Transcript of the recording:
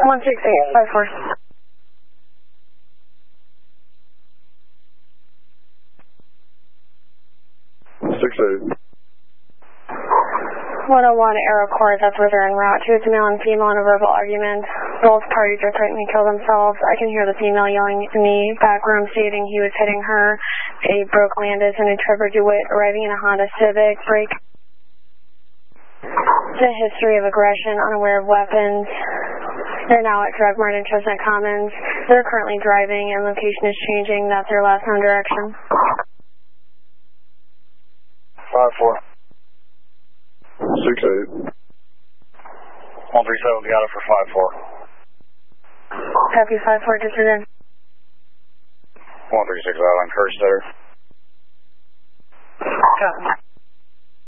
16854. 68. 101 Aero Corps, that's where they're en route. Two, it's a male and female in a verbal argument. Both parties are threatening to kill themselves. I can hear the female yelling in the back room stating he was hitting her. A Broke Landis and a Trevor DeWitt arriving in a Honda Civic. Break. The history of aggression, unaware of weapons. They're now at Drug Mart in Chestnut Commons. They're currently driving and location is changing. That's their last known direction. 5-4. 6-8. 137, got it for 5-4. Copy 5-4, disregard. 136 out on Curse there. Copy.